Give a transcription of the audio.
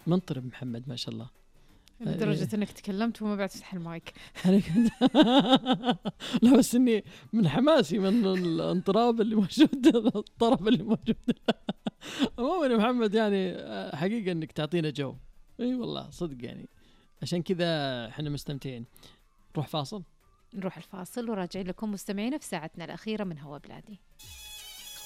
منطرب محمد ما شاء الله، لدرجة انك تكلمت وما بعد تفتح المايك. لا بس اني من حماسي من الانطراب اللي موجود، الطرب اللي موجود. عموما يا محمد يعني حقيقة انك تعطينا جو، اي والله صدق يعني، عشان كذا احنا مستمتعين. نروح فاصل، نروح الفاصل وراجعين لكم مستمعين في ساعتنا الأخيرة من هوا بلادي.